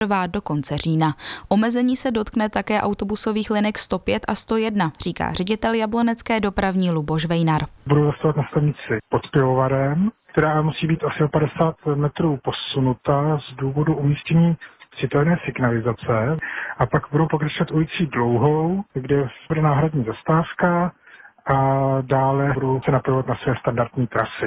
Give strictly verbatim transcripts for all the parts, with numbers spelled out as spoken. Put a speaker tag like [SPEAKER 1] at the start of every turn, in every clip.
[SPEAKER 1] trvá do konce října. Omezení se dotkne také autobusových linek sto pět a sto jedna, říká ředitel jablonecké dopravní Luboš Vejnar.
[SPEAKER 2] Budou zastavovat na stanici pod pivovarem, která musí být asi o padesát metrů posunuta z důvodu umístění citelné signalizace, a pak budou pokračovat ulicí Dlouhou, kde bude náhradní zastávka a dále budou se napojovat na své standardní trasy.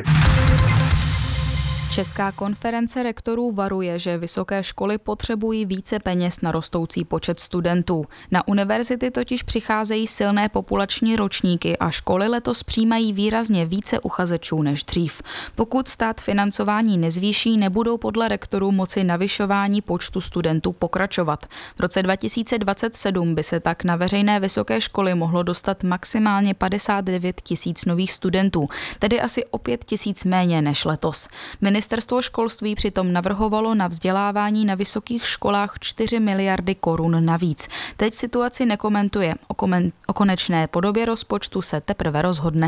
[SPEAKER 1] Česká konference rektorů varuje, že vysoké školy potřebují více peněz na rostoucí počet studentů. Na univerzity totiž přicházejí silné populační ročníky a školy letos přijímají výrazně více uchazečů než dřív. Pokud stát financování nezvýší, nebudou podle rektorů moci navyšování počtu studentů pokračovat. V roce dva tisíce dvacet sedm by se tak na veřejné vysoké školy mohlo dostat maximálně padesát devět tisíc nových studentů, tedy asi o pět tisíc méně než letos. Ministerstvo školství přitom navrhovalo na vzdělávání na vysokých školách čtyři miliardy korun navíc. Teď situaci nekomentuje. O, komen- o konečné podobě rozpočtu se teprve rozhodne.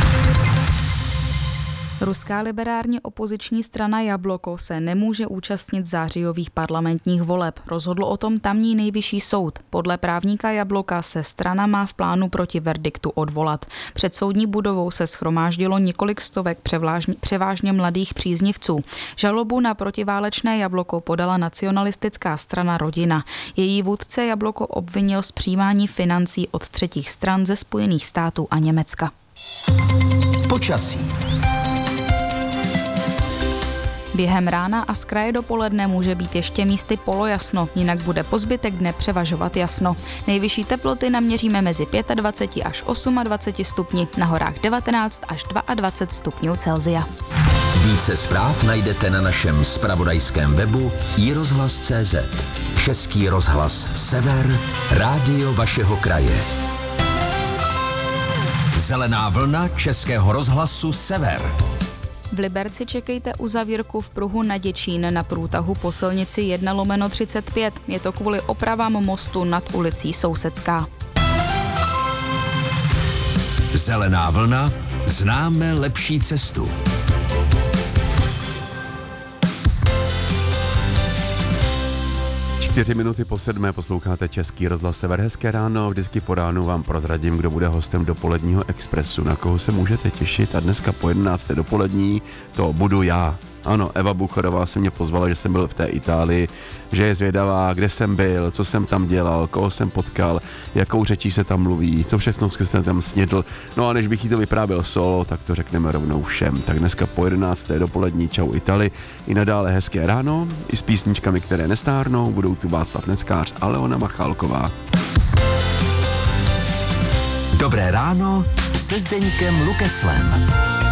[SPEAKER 1] Ruská liberární opoziční strana Jabloko se nemůže účastnit zářijových parlamentních voleb. Rozhodl o tom tamní nejvyšší soud. Podle právníka Jabloka se strana má v plánu proti verdiktu odvolat. Před soudní budovou se shromáždilo několik stovek převážně, převážně mladých příznivců. Žalobu na protiválečné Jabloko podala nacionalistická strana Rodina. Její vůdce Jabloko obvinil z přijímání financí od třetích stran ze Spojených států a Německa.
[SPEAKER 3] Počasí.
[SPEAKER 1] Během rána a z kraje dopoledne může být ještě místy polojasno, jinak bude po zbytek dne převažovat jasno. Nejvyšší teploty naměříme mezi dvacet pět až dvacet osm stupni, na horách devatenáct až dvacet dva stupňů Celsia.
[SPEAKER 3] Více zpráv najdete na našem zpravodajském webu i rozhlas tečka cé zet. Český rozhlas Sever, rádio vašeho kraje. Zelená vlna Českého rozhlasu Sever.
[SPEAKER 1] V Liberci čekejte uzavírku v pruhu na Děčín na průtahu po silnici jedna lomeno třicet pět. Je to kvůli opravám mostu nad ulicí Sousedská.
[SPEAKER 3] Zelená vlna, známe lepší cestu.
[SPEAKER 4] Čtyři minuty po sedmé posloucháte Český rozhlas Sever. Hezké ráno, vždycky po ránu vám prozradím, kdo bude hostem dopoledního expresu, na koho se můžete těšit, a dneska po jedenácté dopolední to budu já. Ano, Eva Bucharová se mě pozvala, že jsem byl v té Itálii, že je zvědavá, kde jsem byl, co jsem tam dělal, koho jsem potkal, jakou řečí se tam mluví, co všechno jsem tam snědl. No a než bych jí to vyprávěl solo, tak to řekneme rovnou všem. Tak dneska po jedenácté dopolední čau Itali, i nadále hezké ráno, i s písničkami, které nestárnou, budou tu Václav Neckář a Leona Machálková.
[SPEAKER 3] Dobré ráno se Zdeňkem Lukeslem.